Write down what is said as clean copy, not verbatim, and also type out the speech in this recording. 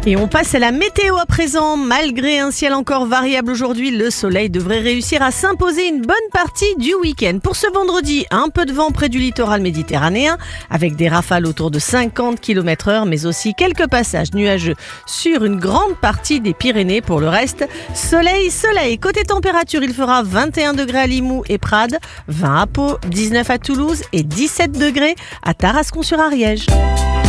Et on passe à la météo à présent. Malgré un ciel encore variable aujourd'hui, le soleil devrait réussir à s'imposer une bonne partie du week-end. Pour ce vendredi, un peu de vent près du littoral méditerranéen, avec des rafales autour de 50 km/h, mais aussi quelques passages nuageux sur une grande partie des Pyrénées. Pour le reste, soleil. Côté température, il fera 21 degrés à Limoux et Prades, 20 à Pau, 19 à Toulouse et 17 degrés à Tarascon-sur-Ariège.